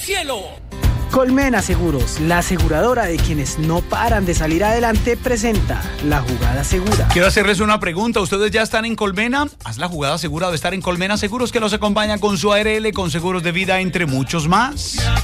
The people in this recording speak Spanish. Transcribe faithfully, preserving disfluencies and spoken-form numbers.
cielo. Colmena Seguros, la aseguradora de quienes no paran de salir adelante, presenta La Jugada Segura. Quiero hacerles una pregunta. ¿Ustedes ya están en Colmena? Haz la jugada segura de estar en Colmena Seguros, que los acompaña con su A R L, con seguros de vida, entre muchos más.